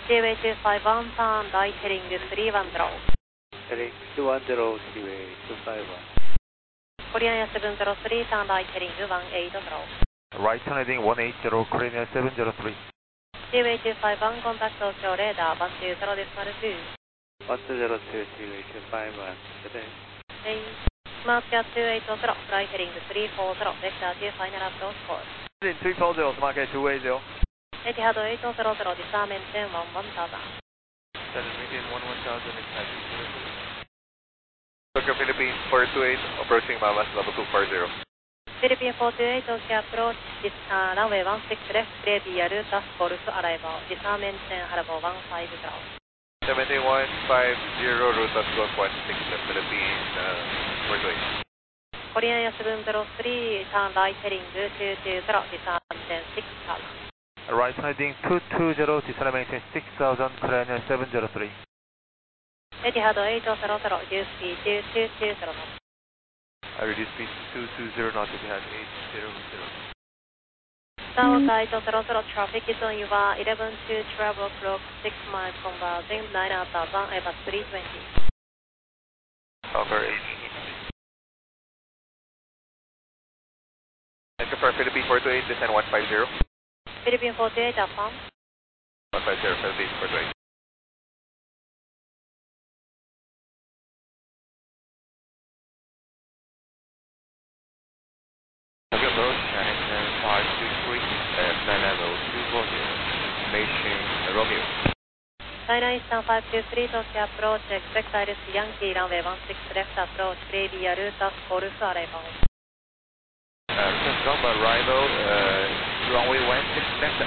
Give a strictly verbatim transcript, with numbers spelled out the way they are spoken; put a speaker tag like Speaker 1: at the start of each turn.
Speaker 1: Seaway two five one, turn right heading three one zero.
Speaker 2: Heading two one zero, Seaway two five one.
Speaker 1: Korean seven zero three, turn right heading one eight zero.
Speaker 3: Right turn heading one eight zero, Korean seven zero three.
Speaker 1: Seaway two five one, contact Tokyo radar one two zero decimal two.
Speaker 2: one two zero two, Seaway two five one. Good day.
Speaker 1: Hey. Smart Cat two eight zero, right heading three four zero, vector two final approach course.
Speaker 3: Heading three four zero, Smart Cat two eight zero.
Speaker 1: Etihad eight zero zero, disarm maintain one one thousand.
Speaker 3: Seven maintain one one thousand, exactly. Tokyo Philippines four two eight, approaching Mamas level two four zero.
Speaker 1: Philippine four two eight, Tokyo approach, dis, uh, runway one six left, Brevia route, Golf arrival, disarm maintain Harbor one five zero.
Speaker 3: seventy one five zero, route at Golf one six, Philippines uh, four two eight.
Speaker 1: Korean seven zero three, turn right heading two two zero, disarm maintain six thousand.
Speaker 3: Right heading two two zero, disarm maintain six thousand, Korean seven zero three.
Speaker 1: Etihad eight zero zero, reduce speed two two zero knots.
Speaker 3: I reduce speed two two zero knots, Etihad eight zero zero.
Speaker 1: Tower eight zero zero, traffic is on your eleven to twelve o'clock, six miles converging, nine thousand, about three twenty.
Speaker 3: Tower eight. And confirm Philippine four two eight, descend one five zero.
Speaker 1: Philippine four two eight, affirm.
Speaker 3: one five zero, Philippines four two eight. Tokyo approach, nine seven five two three, uh, flight level two four zero, information Romeo.
Speaker 1: China Eastern five two three, Tokyo approach, expect Iris Yankee, runway one six left approach, Brevia route, Golf arrival.
Speaker 3: Uh, Golf arrival, uh, runway one six left